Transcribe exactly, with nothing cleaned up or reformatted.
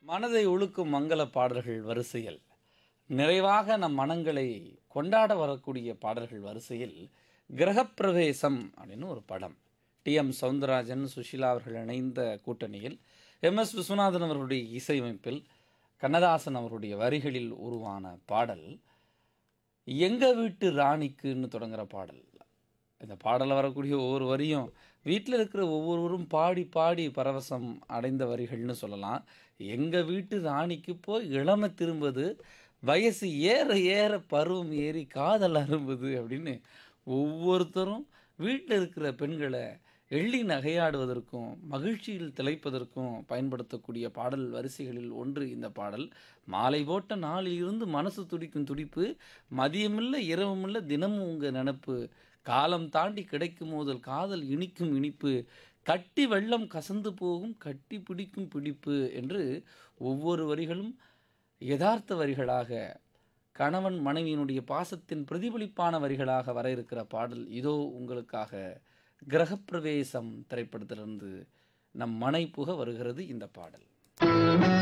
மனதை உழுக்கும் மங்கள பாடல்கள் வரிசையில் நிறைவாக நம் மனங்களை கொண்டாட வரக்கூடிய பாடல்கள் வரிசையில் கிரகப்பிரவேசம் அப்படின்னு ஒரு படம். டி எம் சௌந்தரராஜன், சுஷீலா அவர்கள் இணைந்த கூட்டணியில் எம் எஸ் விஸ்வநாதன் அவர்களுடைய இசையமைப்பில் கண்ணதாசன் அவருடைய வரிகளில் உருவான பாடல் எங்க வீட்டு ராணிக்குன்னு தொடங்குகிற பாடல். இந்த பாடலில் வரக்கூடிய ஒவ்வொரு வரியும் வீட்டில் இருக்கிற ஒவ்வொருவரும் பாடி பாடி பரவசம் அடைந்த வரிகள்னு சொல்லலாம். எங்கள் வீட்டு ராணிக்கு போய் இளமை திரும்புது, வயசு ஏற ஏற பருவம் ஏறி காதல் அரும்புது அப்படின்னு ஒவ்வொருத்தரும் வீட்டில் இருக்கிற பெண்களை எள்ளி நகையாடுவதற்கும் மகிழ்ச்சியில் திளைப்பதற்கும் பயன்படுத்தக்கூடிய பாடல் வரிசைகளில் ஒன்று இந்த பாடல். மாலை போட்ட நாளில் இருந்து மனசு துடிக்கும் துடிப்பு, மதியமில்லை இரவுமில்லை தினமும் உங்கள் நினப்பு, காலம் தாண்டி கிடைக்கும் மோதல் காதல் இனிக்கும் இனிப்பு, கட்டி வெள்ளம் கசந்து போகும் கட்டி பிடிக்கும் பிடிப்பு என்று ஒவ்வொரு வரிகளும் யதார்த்த வரிகளாக, கணவன் மனைவியினுடைய பாசத்தின் பிரதிபலிப்பான வரிகளாக வர இருக்கிற பாடல் இதோ உங்களுக்காக. கிரகப்பிரவேசம் திரைப்படத்திலிருந்து நம் மனை புக வருகிறது இந்த பாடல்.